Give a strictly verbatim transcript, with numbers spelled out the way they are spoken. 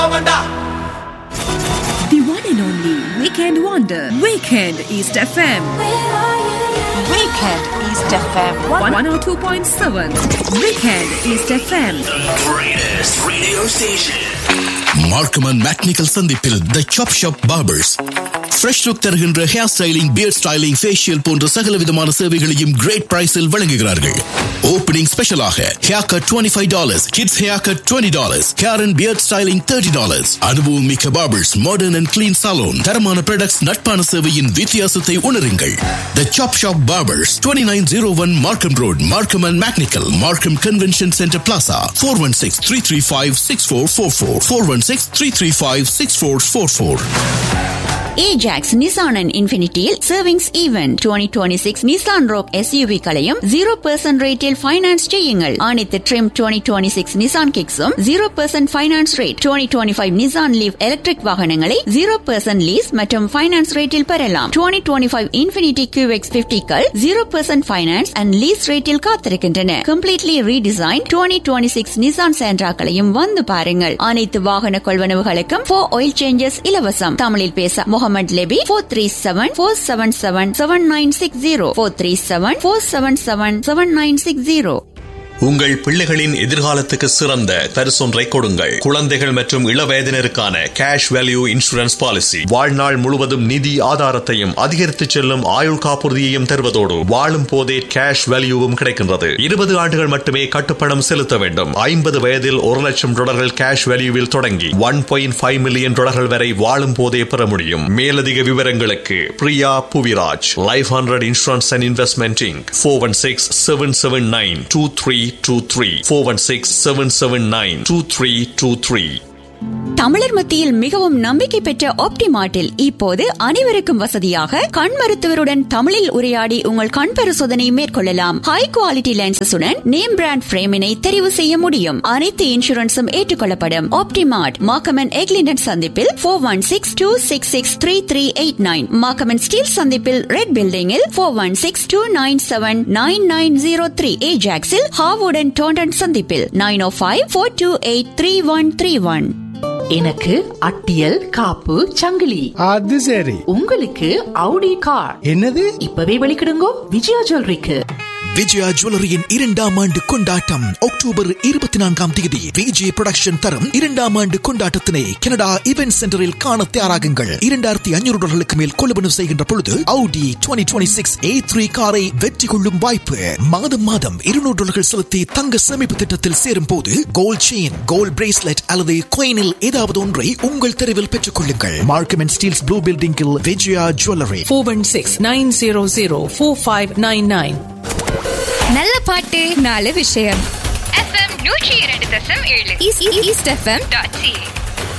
The one and only Weekend Wonder. Weekend East F M. Weekend East F M. one oh two point seven. Weekend East F M. The greatest radio station. Markham and Macnical சந்திப்பில் The Chop Shop Barbers. Fresh look தருகின்ற hair styling, pier styling, facial போன்ற சகல விதமான சேவைகளையும் great பிரைஸில் வழங்குகிறார்கள். Opening ஸ்பெஷலாக hair cut twenty five dollars, kids hair cut twenty dollars, hair and pier styling thirty dollars. அனுபவம் மிக்க barbers, modern and clean salon, தரமான ப்ராடக்ட்ஸ், நட்பான சேவையின் வித்தியாசத்தை உணருங்கள். The Chop Shop Barbers, twenty-nine oh one Markham Road, Markham and Macnical, Markham Convention Center Plaza, four one six, three three five, six four four four, four one six, three three five, six four four four. Ajax Nissan and Infinityயில் savings event twenty twenty-six Nissan Rogue S U V களையும் zero percent ரேட்டில் finance செய்யுங்கள். அனைத்து trim twenty twenty-six Nissan Kicks-உம் zero percent finance rate. twenty twenty-five Nissan Leaf electric வாகனங்களை zero percent lease மற்றும் finance ரேட்டில் பெறலாம். twenty twenty-five Infinity Q X fifty-கள் zero percent finance and lease ரேட்டில் காத்திருக்கின்றன. Completely redesign twenty twenty-six Nissan Sentra-களையும் வந்து பாருங்கள். அனைத்து வாகன கொள்வனவுகளுக்கும் four oil changes இலவசம். தமிழில் பேச Mohammed Lebi four three seven, four seven seven, seven nine six zero, four three seven, four seven seven, seven nine six zero. உங்கள் பிள்ளைகளின் எதிர்காலத்துக்கு சிறந்த பரிசொன்றை கொடுங்கள். குழந்தைகள் மற்றும் இளவயதினருக்கான கேஷ் வேல்யூ இன்சூரன்ஸ் பாலிசி வாழ்நாள் முழுவதும் நிதி ஆதாரத்தையும் அதிகரித்து செல்லும் ஆயுள் காப்புறுதியையும் தருவதோடு வாழும் போதே கேஷ் வேல்யூவும் கிடைக்கின்றது. இருபது ஆண்டுகள் மட்டுமே கட்டுப்பணம் செலுத்த வேண்டும். ஐம்பது வயதில் ஒரு லட்சம் டாலர்கள் கேஷ் வேல்யூவில் தொடங்கி ஒன் பாயிண்ட் ஃபைவ் மில்லியன் டாலர்கள் வரை வாழும் போதே பெற முடியும். மேலதிக விவரங்களுக்கு Priya Puviraj, life hundred insurance and investment Inc, four one six, seven seven nine, two three two three, four one six, seven seven nine, two three two three. தமிழர் மத்தியில் மிகவும் நம்பிக்கை பெற்ற ஆப்டிமார்ட்டில் இப்போது அனைவருக்கும் வசதியாக கண் மருத்துவருடன் தமிழில் உரையாடி உங்கள் கண் பரிசோதனை மேற்கொள்ளலாம். ஹை குவாலிட்டி லென்சஸுடன் நேம் பிராண்ட் பிரேமினை தெரிவு செய்ய முடியும். அனைத்து இன்சூரன்ஸும் ஏற்றுக்கொள்ளப்படும். ஆப்டிமார்ட் மார்க்கம் எக்லிண்டன் சந்திப்பில் four one six, two six six, three three eight nine, மார்க்கம் ஸ்டீல் சந்திப்பில் ரெட் பில்டிங்கில் four one six, two nine seven, nine nine zero three, ஏஜாக்ஸில் ஹாவுடன் Taunton சந்திப்பில் nine oh five, four two eight, three one three one. எனக்கு அட்டியல் காப்பு சங்கிலி. அது சரி. உங்களுக்கு அவுடி கார். என்னது? இப்பவே வெளிக்கிடுங்கோ விஜயா ஜுவல்லரிக்கு. விஜயா ஜுவல்லரியின் இரண்டாம் ஆண்டு கொண்டாட்டம் அக்டோபர் இருபத்தி நான்காம் தேதி விஜய் புரொடக்ஷன் தரும் இரண்டாம் ஆண்டு கொண்டாட்டத்தினை கனடா இவென்ட் சென்டரில் காண தயாராகுங்கள். இரண்டாயிரத்தி ஐநூறு டாலர்களுக்கு மேல் கொள்வனவு செய்கின்ற பொழுது Audi twenty twenty-six A three காரை வெற்றி கொள்ளும் வாய்ப்பு. மாதம் மாதம் இருநூறு டாலர்கள் செலுத்தி தங்க சேமிப்பு திட்டத்தில் சேரும் போது கோல்ட் செயின், கோல்ட் பிரேஸ்லெட் அல்லது கோயினில் ஏதாவது ஒன்றை உங்கள் தெருவில் பெற்றுக் கொள்ளுங்கள். மார்க்கம் அண்ட் ஸ்டீல்ஸ் ப்ளூ பில்டிங்கில் Vijaya jewellery. four one six, nine zero zero, four five nine nine. நல்ல பாட்டு நாலு விஷயம். எஃப்எம் நூற்றி இரண்டு தசம் ஏழு ஈஸ்ட் எஃப்எம் டாட் சி.